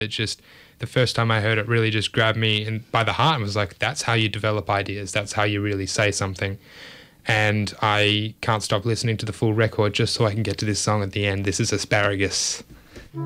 It just, the first time I heard it really just grabbed me by the heart and was like, that's how you develop ideas. That's how you really say something. And I can't stop listening to the full record just so I can get to this song at the end. This is Asparagus.